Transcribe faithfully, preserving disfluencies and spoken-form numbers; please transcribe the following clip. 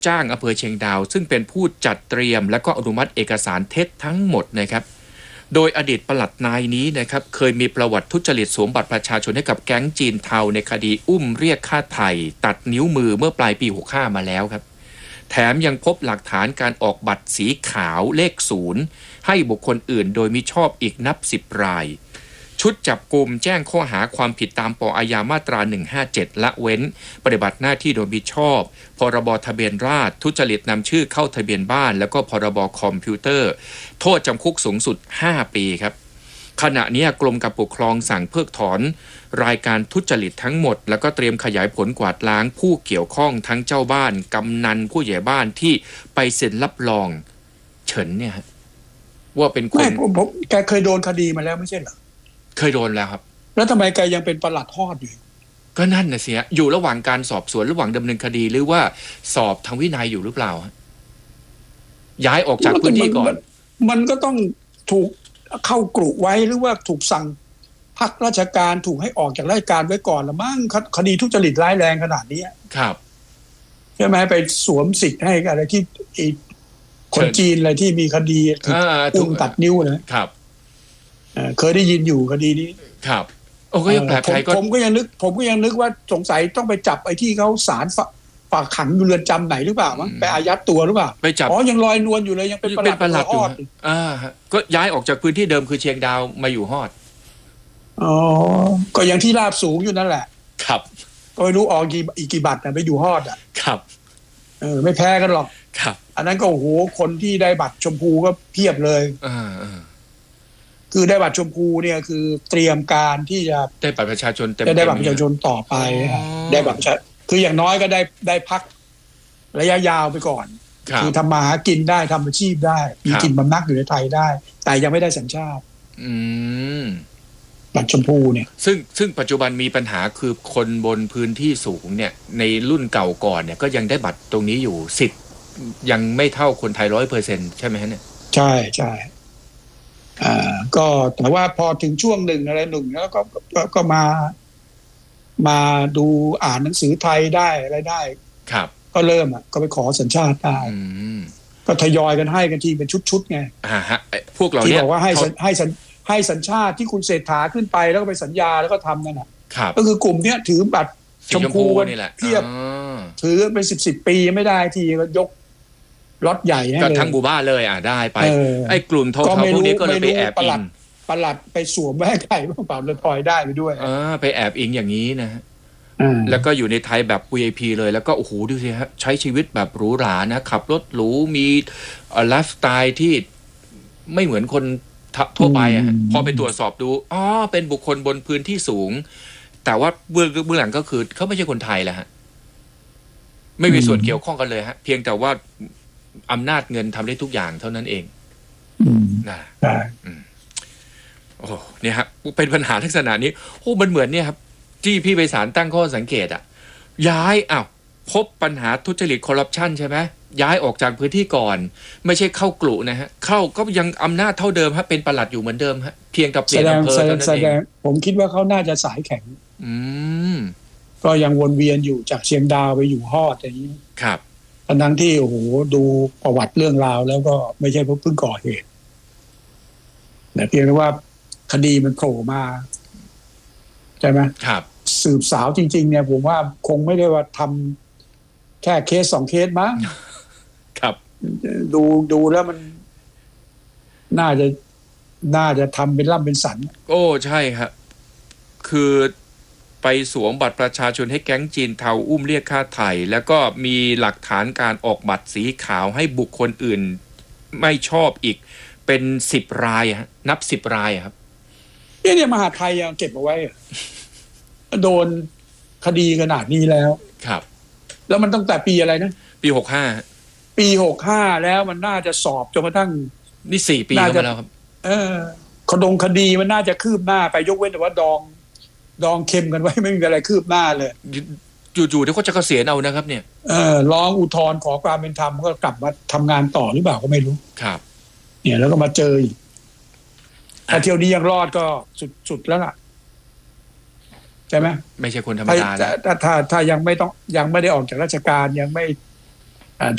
จ้างอำเภอเชียงดาวซึ่งเป็นผู้จัดเตรียมและก็อนุมัติเอกสารเท็จทั้งหมดนะครับโดยอดีตปลัดนายนี้นะครับเคยมีประวัติทุจริตสวมบัตรประชาชนให้กับแก๊งจีนเทาในคดีอุ้มเรียกค่าไถ่ตัดนิ้วมือเมื่อปลายปีหกสิบห้ามาแล้วครับแถมยังพบหลักฐานการออกบัตรสีขาวเลขศูนย์ให้บุคคลอื่นโดยมิชอบอีกนับสิบรายชุดจับกุมแจ้งข้อหาความผิดตามป.อาญามาตราหนึ่งห้าเจ็ดละเว้นปฏิบัติหน้าที่โดยมิชอบพรบทะเบียนราษฎร์ทุจริตนำชื่อเข้าทะเบียนบ้านแล้วก็พรบคอมพิวเตอร์โทษจำคุกสูงสุดห้าปีครับขณะนี้กรมการปกครองสั่งเพิกถอนรายการทุจริตทั้งหมดแล้วก็เตรียมขยายผลกวาดล้างผู้เกี่ยวข้องทั้งเจ้าบ้านกำนันผู้ใหญ่บ้านที่ไปเซ็นรับรองเฉินเนี่ยว่าเป็นคนผมผมแกเคยโดนคดีมาแล้วไม่ใช่เหรอเคยโดนแล้วครับแล้วทำไมแกยังเป็นปลัดทอดอยู่ก็นั่นน่ะสิอยู่ระหว่างการสอบสวนระหว่างดำเนินคดีหรือว่าสอบทางวินัยอยู่หรือเปล่าย้ายออกจากพื้นที่ก่อนมันก็ต้องถูกเข้ากรุไว้หรือว่าถูกสั่งพักราชการถูกให้ออกจากราชการไว้ก่อนละมั้งคดีทุจริตร้ายแรงขนาดนี้ครับใช่ไหมไปสวมสิทธิ์ให้อะไรที่คนจีนอะไรที่มีคดีอุ้มตัดนิ้วนะครับเคยได้ยินอยู่คดีนี้ครับโอ้ก็ยังแปลกใจก็ผมก็ยังนึกผมก็ยังนึกว่าสงสัยต้องไปจับไอ้ที่เขาศาลฝากขังอยู่เรือนจำไหนหรือเปล่ามั้งไปอายัดตัวหรือเปล่าไปจับอ๋อยังลอยนวลอยู่เลยยังเป็นประหลัดอยู่อ่าก็ย้ายออกจากพื้นที่เดิมคือเชียงดาวมาอยู่ฮอดอ๋อก็ยังที่ราบสูงอยู่นั่นแหละครับก็ไม่รู้ออกกี่อีกกี่บัตรนะไปอยู่ฮอดอ่ะครับเออไม่แพ้กันหรอกครับอันนั้นก็โอ้โหคนที่ได้บัตรชมพูก็เพียบเลยอ่าคือได้บัตรชมพูเนี่ยคือเตรียมการที่จะได้บัตรประชาชนเต็มได้บัตรประชาชนต่อไปได้บัตรประชาคืออย่างน้อยก็ได้ได้พักระยะยาวไปก่อนคือทำมาหากินได้ทำอาชีพได้มีกินบำนักอยู่ในไทยได้แต่ยังไม่ได้สัญชาติอืมบัตรชมพูเนี่ยซึ่งซึ่งปัจจุบันมีปัญหาคือคนบนพื้นที่สูงเนี่ยในรุ่นเก่าก่อนเนี่ยก็ยังได้บัตรตรงนี้อยู่สิทธิ์ยังไม่เท่าคนไทยร้อยเปอร์เซ็นต์ใช่ไหมฮะเนี่ยใช่ใช่อ่าก็แต่ว่าพอถึงช่วงหนึ่งอะไรหนึ่งแล้วก็ก็ก็มามาดูอ่านหนังสือไทยได้อะไรได้ครับก็เริ่มอ่ะก็ไปขอสัญชาติได้ก็ทยอยกันให้กันทีเป็นชุดๆไงอ่าฮะพวกเราเนี่ยที่บอกว่าให้ให้ให้สัญชาติที่คุณเศรษฐาขึ้นไปแล้วก็ไปสัญญาแล้วก็ทำนั่นแหละก็คือกลุ่มเนี้ยถือบัตรชมพูกันเทียบถือเป็นสิบสิบปีไม่ได้ทีก็ยกรถใหญ่ให้เลยก็ทั้งหมู่บ้านเลยอ่ะได้ไปไอ้กลุ่มเทาๆพวกนี้ก็เลยไปแอบอิงปลัดไปสวมแม่ไก่บ้างเปล่าเลยพลอยได้ไปด้วยเออไปแอบอิงอย่างนี้นะแล้วก็อยู่ในไทยแบบ วี ไอ พี เลยแล้วก็โอ้โหดูสิฮะใช้ชีวิตแบบหรูหรานะขับรถหรูมีไลฟ์สไตล์ที่ไม่เหมือนคนทั่วไปอ่ะพอไปตรวจสอบดูอ๋อเป็นบุคคลบนพื้นที่สูงแต่ว่าเบื้องเบื้องหลังก็คือเขาไม่ใช่คนไทยแหละฮะไม่มีส่วนเกี่ยวข้องกันเลยฮะเพียงแต่ว่าอำนาจเงินทำได้ทุกอย่างเท่านั้นเองนะโอ้เนี่ยครับเป็นปัญหาลักษณะนี้โอ้มันเหมือนเนี่ยครับที่พี่ไพศาลตั้งข้อสังเกตอ่ะย้ายอ้าวพบปัญหาทุจริตคอร์รัปชันใช่ไหมย้ายออกจากพื้นที่ก่อนไม่ใช่เข้ากลุ่นะฮะเข้าก็ยังอำนาจเท่าเดิมฮะเป็นปลัดอยู่เหมือนเดิมฮะเพียงแต่เปลี่ยนอำเภอเท่านั้นเองผมคิดว่าเขาน่าจะสายแข็งอืมก็ยังวนเวียนอยู่จากเชียงดาวไปอยู่ฮอดอย่างนี้ครับทั้งที่โอ้โหดูประวัติเรื่องราวแล้วก็ไม่ใช่เพิ่งก่อเหตุแต่เพียงแต่ว่าคดีมันโผล่มาใช่ไหมครับสืบสาวจริงๆเนี่ยผมว่าคงไม่ได้ว่าทำแค่เคสสองเคสมั้งครับดูดูแล้วมันน่าจะน่าจะทำเป็นล่ำเป็นสันโอ้ใช่ครับคือไปสวมบัตรประชาชนให้แก๊งจีนเทาอุ้มเรียกค่าไถ่แล้วก็มีหลักฐานการออกบัตรสีขาวให้บุคคลอื่นไม่ชอบอีกเป็นสิบรายฮะนับสิบรายครับเนี่ยเนี่ยมหาไทยยังเก็บเอาไว้โดนคดีขนาดนี้แล้วครับแล้วมันตั้งแต่ปีอะไรนะปีหกห้าปีหกห้าแล้วมันน่าจะสอบจนกระทั่งนี่สี่ปีแล้วครับเออคดงคดีมันน่าจะคืบหน้าไปยกเว้นแต่ว่าดองดองเค็มกันไว้ไม่มีอะไรคืบหน้าเลยจู่ๆเดี๋ยวเขาจะเกษียณเอานะครับเนี่ยเออร้องอุทธรณ์ขอความเป็นธรรมก็กลับมาทำงานต่อหรือเปล่าก็ไม่รู้ครับเนี่ยแล้วก็มาเจออีกถ้าเที่ยวนี้ยังรอดก็สุดๆแล้วล่ะใช่ไหมไม่ใช่คนธรรมดาแล้วถ้าถ้าถ้ายังไม่ต้องยังไม่ได้ออกจากราชการยังไม่